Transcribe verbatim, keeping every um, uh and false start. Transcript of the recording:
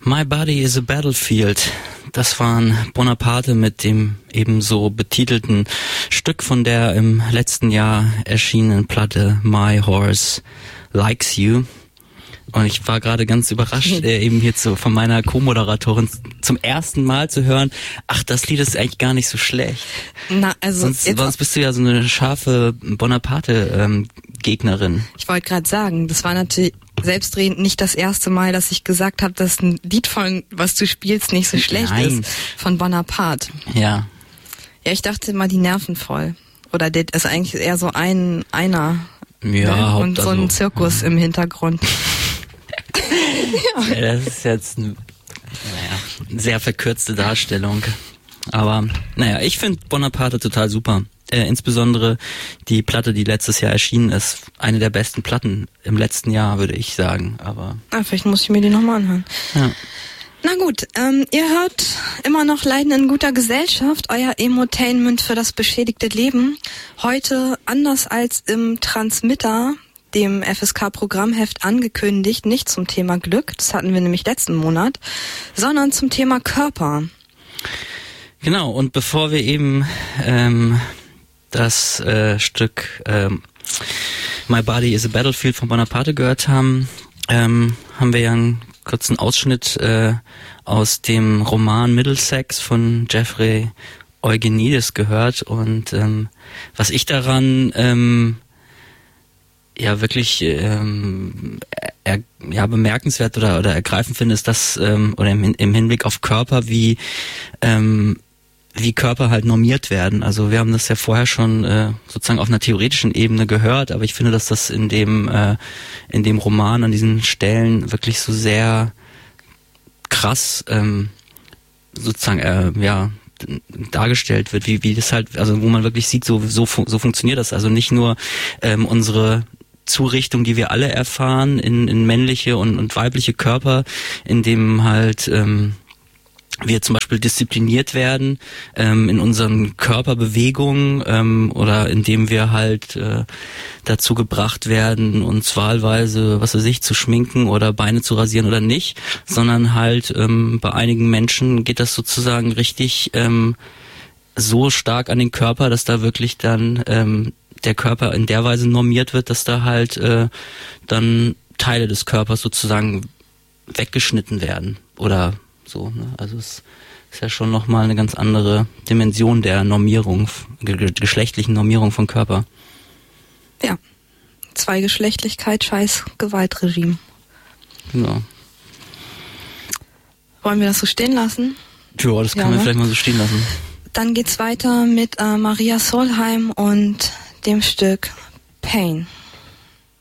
My Body is a Battlefield. Das waren Bonaparte mit dem ebenso betitelten Stück von der im letzten Jahr erschienenen Platte My Horse Likes You. Und ich war gerade ganz überrascht, äh, eben hier zu, von meiner Co-Moderatorin zum ersten Mal zu hören, ach, das Lied ist eigentlich gar nicht so schlecht. Na, also sonst, sonst bist du ja so eine scharfe Bonaparte-Gegnerin. Ähm, ich wollte gerade sagen, das war natürlich selbstredend nicht das erste Mal, dass ich gesagt habe, dass ein Lied von, was du spielst, nicht so schlecht Nein. ist, von Bonaparte. Ja. Ja, ich dachte immer, die Nerven voll. Oder der ist eigentlich eher so ein, einer. Ja, ne? Und so ein also, Zirkus ja. im Hintergrund. Ja. Ja, das ist jetzt eine naja, sehr verkürzte Darstellung. Aber naja, ich finde Bonaparte total super. Äh, insbesondere die Platte, die letztes Jahr erschienen ist. Eine der besten Platten im letzten Jahr, würde ich sagen. Aber ah, vielleicht muss ich mir die nochmal anhören. Ja. Na gut, ähm, ihr hört immer noch Leiden in guter Gesellschaft, euer Emotainment für das beschädigte Leben. Heute, anders als im Transmitter, dem F S K-Programmheft angekündigt, nicht zum Thema Glück, das hatten wir nämlich letzten Monat, sondern zum Thema Körper. Genau, und bevor wir eben ähm, das äh, Stück ähm, My Body is a Battlefield von Bonaparte gehört haben, ähm, haben wir ja einen kurzen Ausschnitt äh, aus dem Roman Middlesex von Jeffrey Eugenides gehört. Und ähm, was ich daran ähm, ja wirklich ähm, er, ja bemerkenswert oder oder ergreifend finde, ist das ähm, oder im, im Hinblick auf Körper, wie ähm, wie Körper halt normiert werden. Also wir haben das ja vorher schon äh, sozusagen auf einer theoretischen Ebene gehört, aber ich finde, dass das in dem äh, in dem Roman an diesen Stellen wirklich so sehr krass ähm, sozusagen äh, ja dargestellt wird, wie wie das halt, also wo man wirklich sieht, so so so funktioniert das. Also nicht nur ähm, unsere Zurichtung, die wir alle erfahren in, in männliche und, und weibliche Körper, in dem halt ähm, wir zum Beispiel diszipliniert werden ähm, in unseren Körperbewegungen ähm, oder indem wir halt äh, dazu gebracht werden, uns wahlweise, was weiß ich, zu schminken oder Beine zu rasieren oder nicht, sondern halt ähm, bei einigen Menschen geht das sozusagen richtig ähm, so stark an den Körper, dass da wirklich dann ähm, der Körper in der Weise normiert wird, dass da halt äh, dann Teile des Körpers sozusagen weggeschnitten werden oder so. Ne? Also es ist ja schon nochmal eine ganz andere Dimension der Normierung, ge- geschlechtlichen Normierung von Körper. Ja, Zweigeschlechtlichkeit, scheiß Gewaltregime. Genau. Wollen wir das so stehen lassen? Ja, das kann ja, man ne? vielleicht mal so stehen lassen. Dann geht's weiter mit äh, Maria Solheim und dem Stück Pain.